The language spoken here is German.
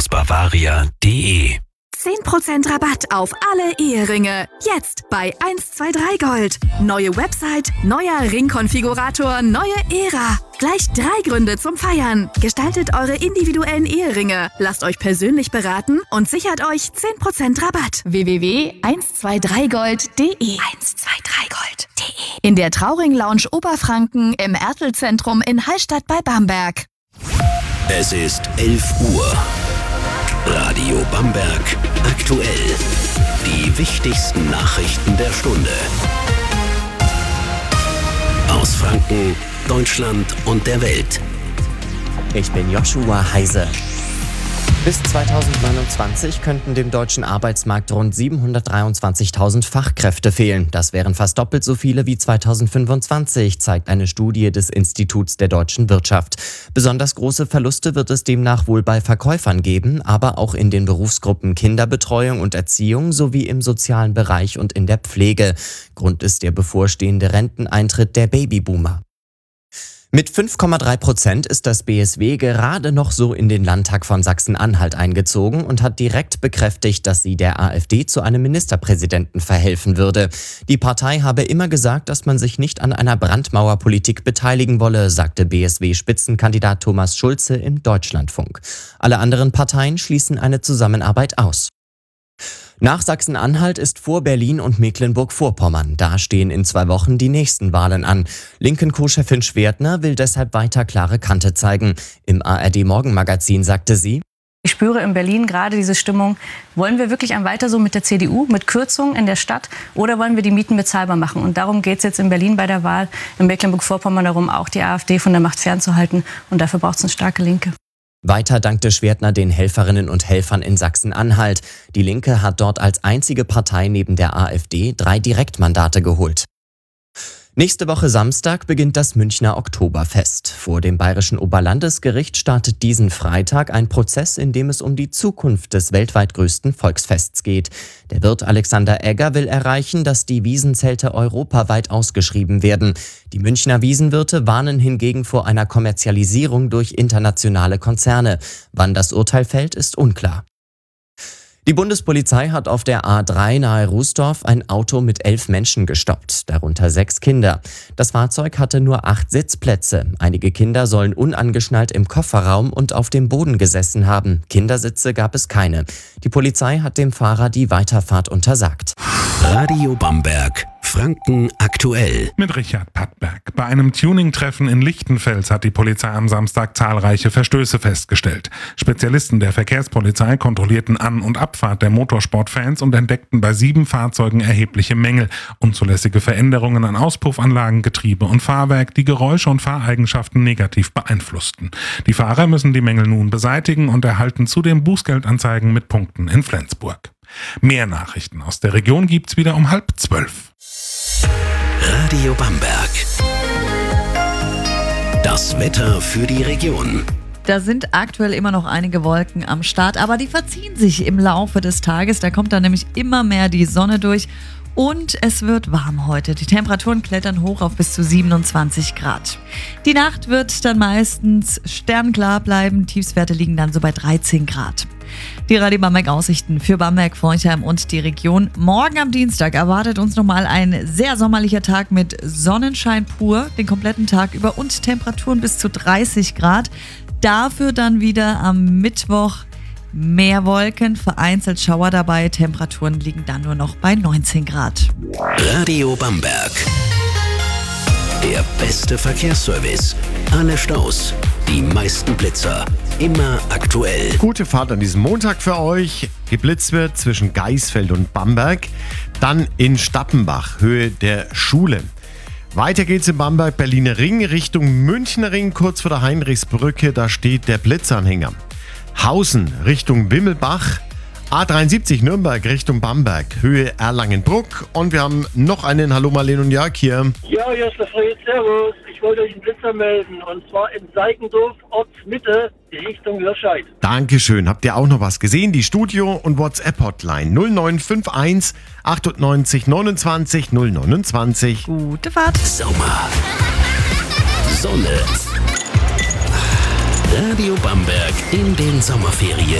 aus Bavaria.de. 10% Rabatt auf alle Eheringe. Jetzt bei 123 Gold. Neue Website, neuer Ringkonfigurator, neue Ära. Gleich 3 Gründe zum Feiern. Gestaltet eure individuellen Eheringe. Lasst euch persönlich beraten und sichert euch 10% Rabatt. www.123gold.de 123gold.de In der Trauring Lounge Oberfranken im Ertelzentrum in Hallstatt bei Bamberg. Es ist 11 Uhr. Radio Bamberg aktuell. Die wichtigsten Nachrichten der Stunde. Aus Franken, Deutschland und der Welt. Ich bin Joshua Heise. Bis 2029 könnten dem deutschen Arbeitsmarkt rund 723.000 Fachkräfte fehlen. Das wären fast doppelt so viele wie 2025, zeigt eine Studie des Instituts der deutschen Wirtschaft. Besonders große Verluste wird es demnach wohl bei Verkäufern geben, aber auch in den Berufsgruppen Kinderbetreuung und Erziehung sowie im sozialen Bereich und in der Pflege. Grund ist der bevorstehende Renteneintritt der Babyboomer. Mit 5,3% ist das BSW gerade noch so in den Landtag von Sachsen-Anhalt eingezogen und hat direkt bekräftigt, dass sie der AfD zu einem Ministerpräsidenten verhelfen würde. Die Partei habe immer gesagt, dass man sich nicht an einer Brandmauerpolitik beteiligen wolle, sagte BSW-Spitzenkandidat Thomas Schulze im Deutschlandfunk. Alle anderen Parteien schließen eine Zusammenarbeit aus. Nach Sachsen-Anhalt ist vor Berlin und Mecklenburg-Vorpommern. Da stehen in 2 Wochen die nächsten Wahlen an. Linken-Co-Chefin Schwertner will deshalb weiter klare Kante zeigen. Im ARD-Morgenmagazin sagte sie: Ich spüre in Berlin gerade diese Stimmung. Wollen wir wirklich ein Weiter so mit der CDU, mit Kürzungen in der Stadt, oder wollen wir die Mieten bezahlbar machen? Und darum geht es jetzt in Berlin bei der Wahl, in Mecklenburg-Vorpommern darum, auch die AfD von der Macht fernzuhalten. Und dafür braucht es eine starke Linke. Weiter dankte Schwertner den Helferinnen und Helfern in Sachsen-Anhalt. Die Linke hat dort als einzige Partei neben der AfD 3 Direktmandate geholt. Nächste Woche Samstag beginnt das Münchner Oktoberfest. Vor dem Bayerischen Oberlandesgericht startet diesen Freitag ein Prozess, in dem es um die Zukunft des weltweit größten Volksfests geht. Der Wirt Alexander Egger will erreichen, dass die Wiesenzelte europaweit ausgeschrieben werden. Die Münchner Wiesenwirte warnen hingegen vor einer Kommerzialisierung durch internationale Konzerne. Wann das Urteil fällt, ist unklar. Die Bundespolizei hat auf der A3 nahe Rußdorf ein Auto mit 11 Menschen gestoppt, darunter 6 Kinder. Das Fahrzeug hatte nur 8 Sitzplätze. Einige Kinder sollen unangeschnallt im Kofferraum und auf dem Boden gesessen haben. Kindersitze gab es keine. Die Polizei hat dem Fahrer die Weiterfahrt untersagt. Radio Bamberg, Franken aktuell. Mit Richard Pattberg. Bei einem Tuning-Treffen in Lichtenfels hat die Polizei am Samstag zahlreiche Verstöße festgestellt. Spezialisten der Verkehrspolizei kontrollierten An- und Abfahrt der Motorsportfans und entdeckten bei 7 Fahrzeugen erhebliche Mängel. Unzulässige Veränderungen an Auspuffanlagen, Getriebe und Fahrwerk, die Geräusche und Fahreigenschaften negativ beeinflussten. Die Fahrer müssen die Mängel nun beseitigen und erhalten zudem Bußgeldanzeigen mit Punkten in Flensburg. Mehr Nachrichten aus der Region gibt's wieder um 11:30. Radio Bamberg. Das Wetter für die Region. Da sind aktuell immer noch einige Wolken am Start, aber die verziehen sich im Laufe des Tages. Da kommt dann nämlich immer mehr die Sonne durch und es wird warm heute. Die Temperaturen klettern hoch auf bis zu 27 Grad. Die Nacht wird dann meistens sternklar bleiben. Tiefstwerte liegen dann so bei 13 Grad. Die Radio Bamberg Aussichten für Bamberg, Forchheim und die Region. Morgen am Dienstag erwartet uns nochmal ein sehr sommerlicher Tag mit Sonnenschein pur, den kompletten Tag über und Temperaturen bis zu 30 Grad. Dafür dann wieder am Mittwoch mehr Wolken, vereinzelt Schauer dabei. Temperaturen liegen dann nur noch bei 19 Grad. Radio Bamberg. Der beste Verkehrsservice. Alle Staus, die meisten Blitzer. Immer aktuell. Gute Fahrt an diesem Montag für euch. Geblitzt wird zwischen Geisfeld und Bamberg. Dann in Stappenbach, Höhe der Schule. Weiter geht's in Bamberg, Berliner Ring, Richtung Münchner Ring, kurz vor der Heinrichsbrücke. Da steht der Blitzanhänger. Hausen, Richtung Wimmelbach. A73 Nürnberg Richtung Bamberg, Höhe Erlangenbruck. Und wir haben noch einen Hallo Marlene und Jörg hier. Ja, hier ist der Fred, servus. Ich wollte euch einen Blitzer melden und zwar in Seikendorf, Ortsmitte, Richtung Hirscheid. Dankeschön. Habt ihr auch noch was gesehen? Die Studio- und WhatsApp-Hotline 0951 98 29 029. Gute Fahrt. Sommer. Sonne. Radio Bamberg in den Sommerferien.